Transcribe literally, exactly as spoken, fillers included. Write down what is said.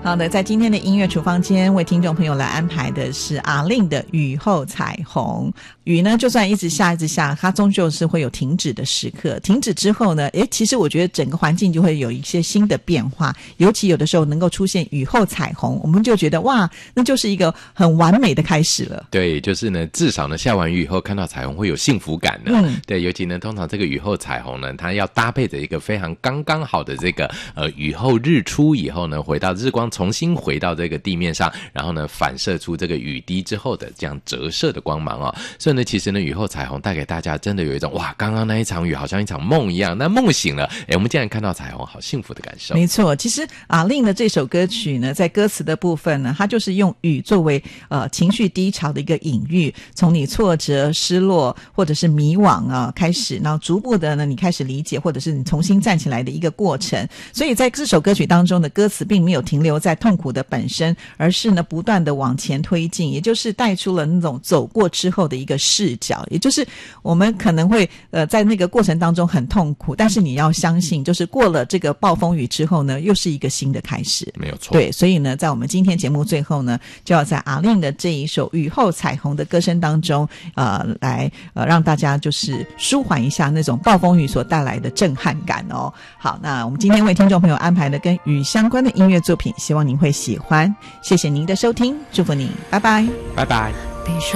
好的，在今天的音乐厨房间为听众朋友来安排的是阿令的雨后彩虹。雨呢就算一直下一直下，它终究是会有停止的时刻，停止之后呢，诶，其实我觉得整个环境就会有一些新的变化，尤其有的时候能够出现雨后彩虹，我们就觉得哇，那就是一个很完美的开始了。 对，就是呢至少呢下完雨以后看到彩虹会有幸福感的。嗯，对，尤其呢通常这个雨后彩虹呢，它要搭配着一个非常刚刚好的这个呃雨后日出以后呢，回到日光重新回到这个地面上，然后呢反射出这个雨滴之后的这样折射的光芒哦。所以呢其实呢雨后彩虹带给大家真的有一种哇，刚刚那一场雨好像一场梦一样，那梦醒了，诶，我们竟然看到彩虹，好幸福的感受。 没错，其实阿令的这首歌曲呢，在歌词的部分呢，它就是用雨作为呃情绪低潮的一个隐喻，从你挫折失落或者是迷惘啊开始，然后逐步的呢你开始理解，或者是你重新站起来的一个过程。所以在这首歌曲当中的歌词并没有停留在痛苦的本身，而是呢不断的往前推进，也就是带出了那种走过之后的一个视角，也就是我们可能会呃在那个过程当中很痛苦，但是你要相信就是过了这个暴风雨之后呢，又是一个新的开始。 没有错。 对，所以呢在我们今天节目最后呢，就要在阿令的这一首雨后彩虹的歌声当中呃来呃让大家就是舒缓一下那种暴风雨所带来的震撼感哦。好，那我们今天为听众朋友安排的跟雨相关的音乐作品，希望您会喜欢。谢谢您的收听，祝福你，拜拜， 拜拜。